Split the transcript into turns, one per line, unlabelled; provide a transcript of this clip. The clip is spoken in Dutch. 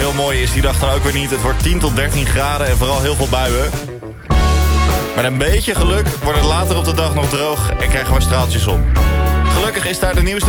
heel mooi is, die dag dan ook weer niet. Het wordt 10 tot 13 graden en vooral heel veel buien. Met een beetje geluk wordt het later op de dag nog droog en krijgen we straaltjes op. Gelukkig is daar de nieuwste